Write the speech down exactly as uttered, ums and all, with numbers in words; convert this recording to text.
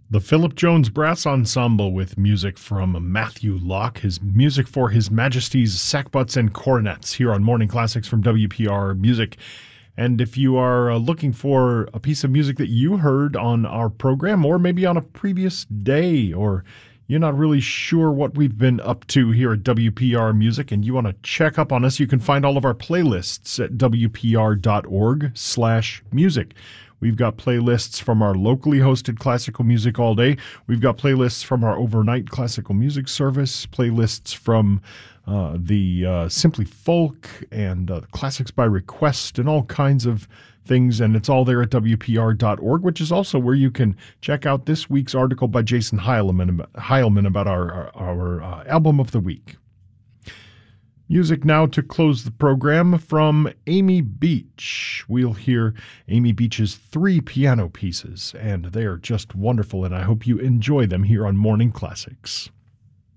The Philip Jones Brass Ensemble with music from Matthew Locke, his music for His Majesty's Sackbuts and Cornets here on Morning Classics from W P R Music. And if you are uh, looking for a piece of music that you heard on our program or maybe on a previous day, or you're not really sure what we've been up to here at W P R Music and you want to check up on us, you can find all of our playlists at W P R dot org slash music. We've got playlists from our locally hosted classical music all day. We've got playlists from our overnight classical music service, playlists from uh, the uh, Simply Folk and uh, Classics by Request and all kinds of things. And it's all there at W P R dot org, which is also where you can check out this week's article by Jason Heilman, Heilman about our, our, our uh, album of the week. Music now to close the program from Amy Beach. We'll hear Amy Beach's three piano pieces, and they are just wonderful, and I hope you enjoy them here on Morning Classics.